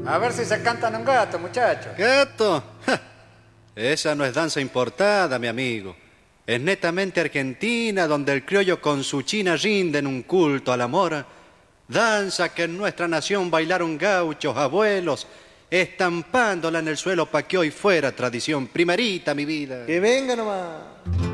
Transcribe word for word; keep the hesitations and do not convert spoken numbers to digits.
A ver si se cantan un gato, muchachos. ¿Gato? Ja. Esa no es danza importada, mi amigo. Es netamente argentina, donde el criollo con su china rinden un culto al amor. Danza que en nuestra nación bailaron gauchos, abuelos, estampándola en el suelo pa' que hoy fuera tradición primerita, mi vida. Que venga nomás.